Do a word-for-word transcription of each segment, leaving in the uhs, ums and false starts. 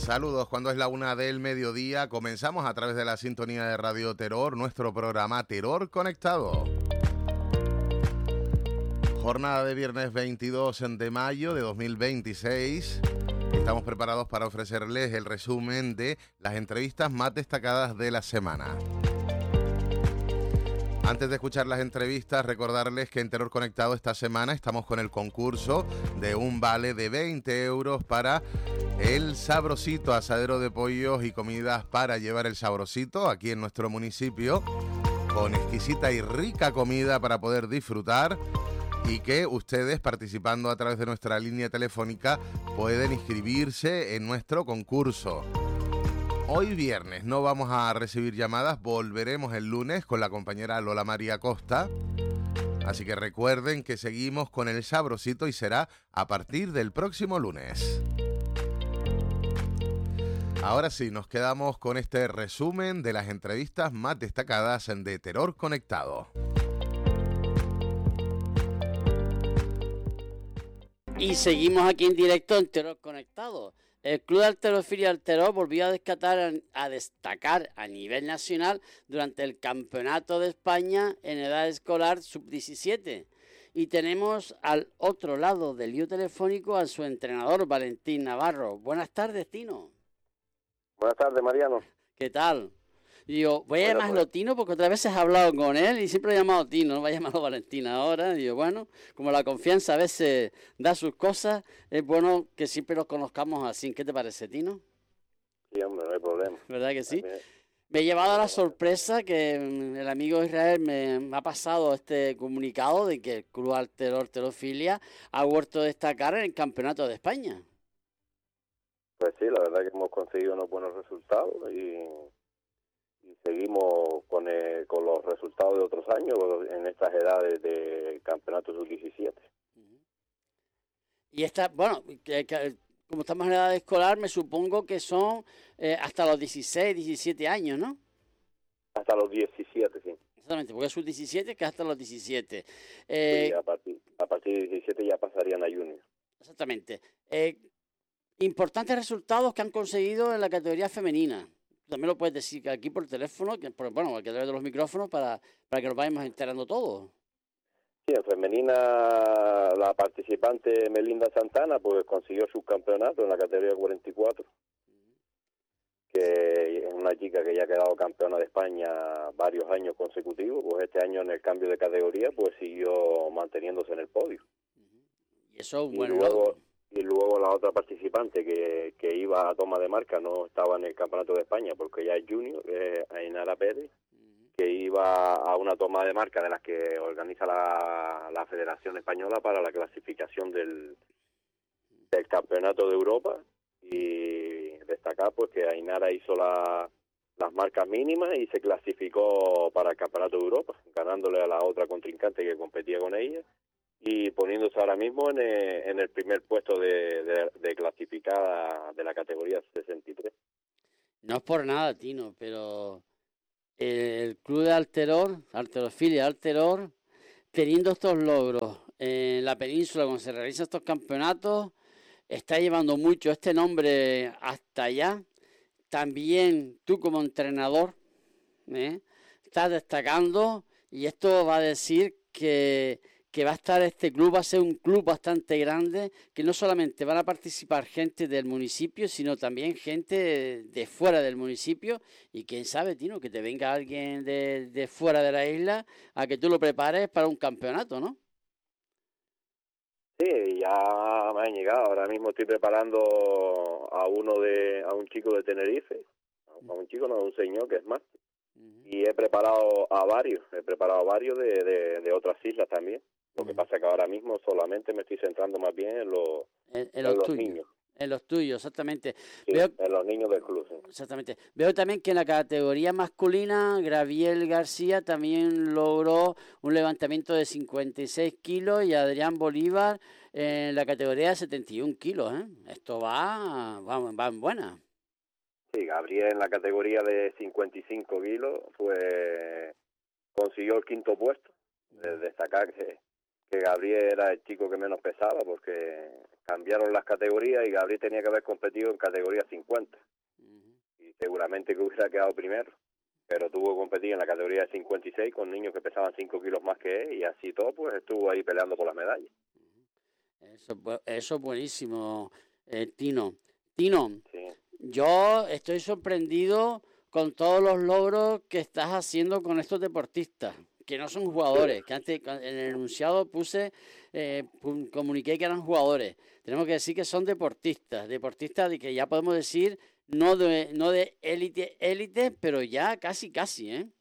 Saludos, cuando es la una del mediodía, comenzamos a través de la sintonía de Radio Terror, nuestro programa Terror Conectado. Jornada de viernes veintidós de mayo de dos mil veintiséis. Estamos preparados para ofrecerles el resumen de las entrevistas más destacadas de la semana. Antes de escuchar las entrevistas, recordarles que en Terror Conectado esta semana estamos con el concurso de un vale de veinte euros para el Sabrosito, asadero de pollos y comidas para llevar el Sabrosito aquí en nuestro municipio, con exquisita y rica comida para poder disfrutar, y que ustedes, participando a través de nuestra línea telefónica, pueden inscribirse en nuestro concurso. Hoy viernes no vamos a recibir llamadas, volveremos el lunes con la compañera Lola María Costa. Así que recuerden que seguimos con el Sabrosito y será a partir del próximo lunes. Ahora sí, nos quedamos con este resumen de las entrevistas más destacadas de Terror Conectado. Y seguimos aquí en directo en Terror Conectado. El Club de Halterofilia Terror volvió a destacar, a destacar a nivel nacional durante el Campeonato de España en edad escolar sub diecisiete. Y tenemos al otro lado del lío telefónico a su entrenador, Valentín Navarro. Buenas tardes, Tino. Buenas tardes, Mariano. ¿Qué tal? Digo, voy a Bueno, llamarlo pues. Tino porque otras veces he hablado con él y siempre lo he llamado Tino, no me ha llamado Valentín ahora. Digo, bueno, como la confianza a veces da sus cosas, es bueno que siempre los conozcamos así. ¿Qué te parece, Tino? Sí, hombre, no hay problema. ¿Verdad que sí? También. Me he llevado a la sorpresa que el amigo Israel me, me ha pasado este comunicado de que el Club Halterofilia ha vuelto a destacar en el Campeonato de España. Pues sí, la verdad que hemos conseguido unos buenos resultados y, y seguimos con, el, con los resultados de otros años en estas edades de Campeonato sub diecisiete. Y esta, bueno, que, que, como estamos en edad escolar, me supongo que son eh, hasta los dieciséis, diecisiete años, ¿no? Hasta los diecisiete, sí. Exactamente, porque es sub diecisiete que es hasta los diecisiete. Eh, Sí, a partir, a partir de diecisiete ya pasarían a junior. Exactamente. Eh, importantes resultados que han conseguido en la categoría femenina. También lo puedes decir aquí por teléfono, que por, bueno, a través de los micrófonos para, para que nos vayamos enterando todos. Sí, en femenina la participante Melinda Santana pues consiguió subcampeonato en la categoría cuarenta y cuatro, que es una chica que ya ha quedado campeona de España varios años consecutivos. Pues este año en el cambio de categoría pues siguió manteniéndose en el podio. Y eso es y bueno. luego y luego la otra participante que, que iba a toma de marca no estaba en el campeonato de España porque ya es junior, es Ainara Pérez, que iba a una toma de marca de las que organiza la, la Federación Española para la clasificación del, del Campeonato de Europa. Y destacar pues que Ainara hizo la, las marcas mínimas y se clasificó para el Campeonato de Europa, ganándole a la otra contrincante que competía con ella y poniéndose ahora mismo en el, en el primer puesto de, de, de clasificada de la categoría sesenta y tres. No es por nada, Tino, pero el Club de Halteror, Halterofilia Halteror, teniendo estos logros en la península, cuando se realizan estos campeonatos, está llevando mucho este nombre hasta allá. También tú como entrenador ¿eh? estás destacando, y esto va a decir que, que va a estar este club, va a ser un club bastante grande, que no solamente van a participar gente del municipio, sino también gente de, de fuera del municipio, y quién sabe, Tino, que te venga alguien de, de fuera de la isla a que tú lo prepares para un campeonato, ¿no? Sí, ya me han llegado. Ahora mismo estoy preparando a uno de, a un chico de Tenerife, a un chico, no, a un señor que es más. Uh-huh. Y he preparado a varios, he preparado a varios de, de, de otras islas también. Lo uh-huh. que pasa es que ahora mismo solamente me estoy centrando más bien en los, en, en en los, los tuyos. niños. En los tuyos, exactamente. Sí, Veo, en los niños del club. Sí. Exactamente. Veo también que en la categoría masculina, Graviel García también logró un levantamiento de cincuenta y seis kilos y Adrián Bolívar en la categoría de setenta y un kilos. ¿eh? Esto va, va, va en buena. Sí, Gabriel en la categoría de cincuenta y cinco kilos pues consiguió el quinto puesto. De destacar que, que Gabriel era el chico que menos pesaba, porque cambiaron las categorías y Gabriel tenía que haber competido en categoría cincuenta. Uh-huh. Y seguramente que hubiera quedado primero, pero tuvo que competir en la categoría de cincuenta y seis con niños que pesaban cinco kilos más que él, y así todo, pues estuvo ahí peleando por las medallas. Eso, eso es buenísimo, eh, Tino. Tino, sí. Yo estoy sorprendido con todos los logros que estás haciendo con estos deportistas, que no son jugadores, que antes en el enunciado puse, eh, comuniqué que eran jugadores. Tenemos que decir que son deportistas, deportistas de que ya podemos decir, no de no de élite, élite, pero ya casi, casi, ¿eh?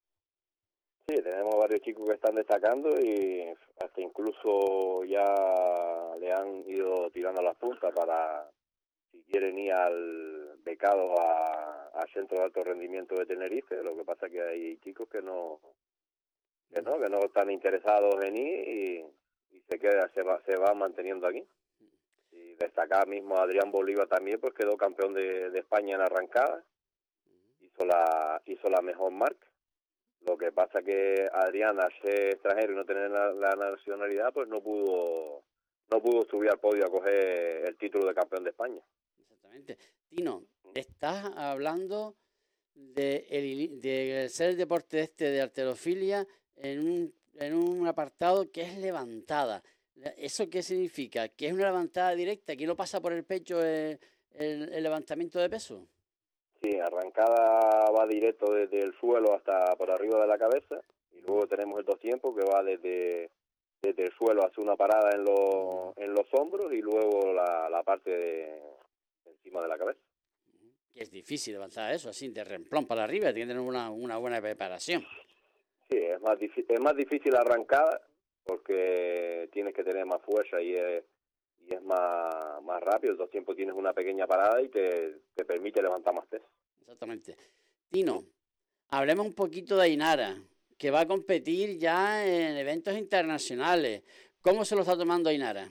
Sí, tenemos varios chicos que están destacando y hasta incluso ya le han ido tirando las puntas para, si quieren ir al becado a, al Centro de Alto Rendimiento de Tenerife. Lo que pasa es que hay chicos que no que no, que no están interesados en ir y, y se queda, se va, se va manteniendo aquí. Y destacar mismo a Adrián Bolívar también, pues quedó campeón de, de España en arrancada, hizo la, hizo la mejor marca. Lo que pasa que Adrián, al ser extranjero y no tener la, la nacionalidad, pues no pudo no pudo subir al podio a coger el título de campeón de España. Exactamente. Tino, estás hablando de, el, de ser el deporte este de halterofilia en un, en un apartado que es levantada. ¿Eso qué significa? ¿Que es una levantada directa? ¿Que no pasa por el pecho el, el, el levantamiento de peso? Sí, arrancada va directo desde el suelo hasta por arriba de la cabeza, y luego tenemos el dos tiempos que va desde, desde el suelo hacia una parada en los, en los hombros y luego la, la parte de encima de la cabeza. Es difícil levantar eso así de remplón para arriba, tiene que tener una, una buena preparación. Sí, es más, es más difícil arrancada porque tienes que tener más fuerza y es, y es más, más rápido. El dos tiempos tienes una pequeña parada y te, te permite levantar más peso. Exactamente. Tino, hablemos un poquito de Ainara, que va a competir ya en eventos internacionales. ¿Cómo se lo está tomando Ainara?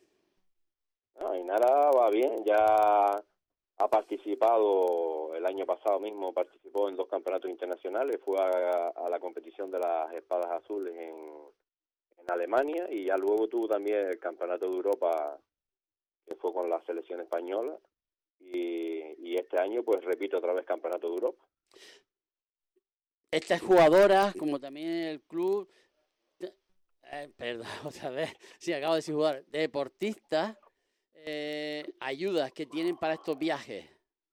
No, Ainara va bien, ya ha participado el año pasado mismo, participó en dos campeonatos internacionales, fue a, a la competición de las espadas azules en, en Alemania, y ya luego tuvo también el campeonato de Europa, que fue con la selección española, y, y este año pues repite otra vez campeonato de Europa. Estas jugadoras, como también el club, eh, perdón, otra vez, sí, acabo de decir jugador, deportistas, Eh, ayudas que tienen para estos viajes.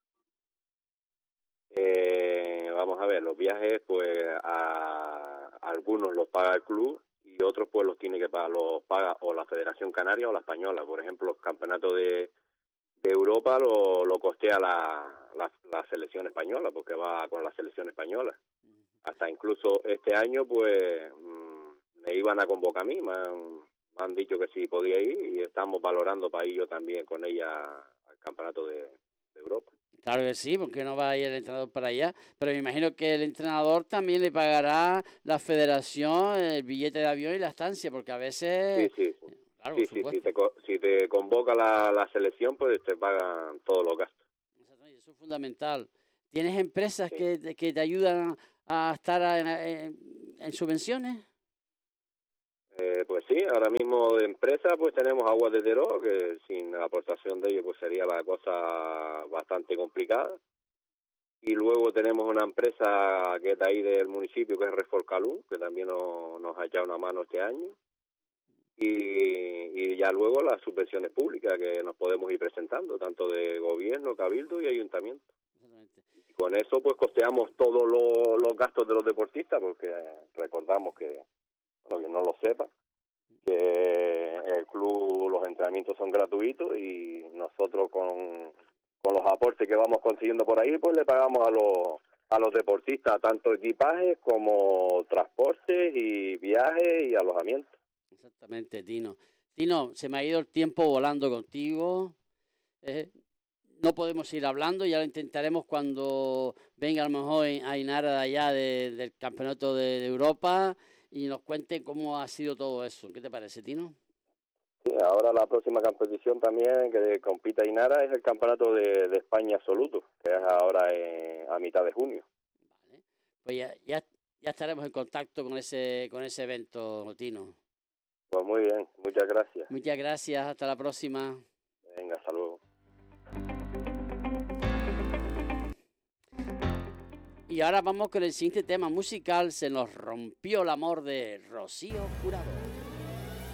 Eh, vamos a ver, los viajes pues a, a algunos los paga el club y otros pues los tiene que pagar, los paga o la Federación Canaria o la Española. Por ejemplo, los campeonatos de, de Europa lo, lo costea la, la, la selección española, porque va con la selección española. Uh-huh. Hasta incluso este año pues mmm, me iban a convocar a mí, me han, me han dicho que sí podía ir, y estamos valorando para ir yo también con ella al campeonato de, de Europa. Claro que sí, porque no va a ir el entrenador para allá, pero me imagino que el entrenador también le pagará la federación el billete de avión y la estancia, porque a veces... Sí, sí, sí. Claro, sí, sí, si, te, si te convoca la, la selección, pues te pagan todos los gastos. Eso es fundamental. ¿Tienes empresas sí. que, que te ayudan a estar en, en, en subvenciones? Eh, pues sí, ahora mismo de empresa pues tenemos Aguas de Teró, que sin la aportación de ellos pues sería la cosa bastante complicada. Y luego tenemos una empresa que es de ahí del municipio, que es Reforcalú, que también nos, nos ha echado una mano este año. Y, y ya luego las subvenciones públicas que nos podemos ir presentando, tanto de gobierno, cabildo y ayuntamiento. Y con eso pues costeamos todos los, los gastos de los deportistas, porque recordamos que, bueno, que no lo sepa, que el club, los entrenamientos son gratuitos y nosotros con, con los aportes que vamos consiguiendo por ahí, pues le pagamos a los a los deportistas tanto equipajes como transportes y viajes y alojamientos. Exactamente, Tino. Tino, se me ha ido el tiempo volando contigo. Eh, no podemos ir hablando, ya lo intentaremos cuando venga a lo mejor Ainara de allá de, del campeonato de, de Europa y nos cuente cómo ha sido todo eso. ¿Qué te parece, Tino? Sí, ahora la próxima competición también que compite Ainara es el campeonato de, de España absoluto, que es ahora en, a mitad de junio. Vale, pues ya, ya, ya estaremos en contacto con ese, con ese evento, Tino. Pues muy bien, muchas gracias. Muchas gracias, hasta la próxima. Venga, hasta luego. Y ahora vamos con el siguiente tema musical, Se nos rompió el amor de Rocío Jurado.